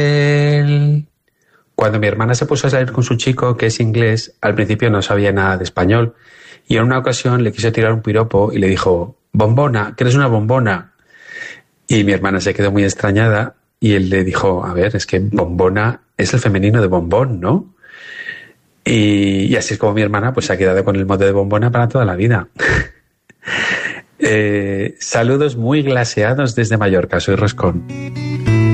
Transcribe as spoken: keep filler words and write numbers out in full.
Cuando mi hermana se puso a salir con su chico, que es inglés, al principio no sabía nada de español. Y en una ocasión le quiso tirar un piropo y le dijo, bombona, que eres una bombona. Y mi hermana se quedó muy extrañada y él le dijo, a ver, es que bombona es el femenino de bombón, ¿no? Y, y así es como mi hermana pues se ha quedado con el mote de bombona para toda la vida. eh, saludos muy glaseados desde Mallorca, soy Roscón.